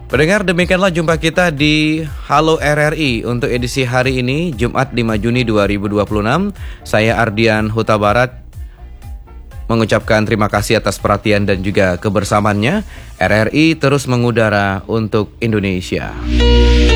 Pendengar, demikianlah jumpa kita di Halo RRI untuk edisi hari ini, Jumat 5 Juni 2026. Saya Ardian Huta Barat mengucapkan terima kasih atas perhatian dan juga kebersamaannya. RRI terus mengudara untuk Indonesia.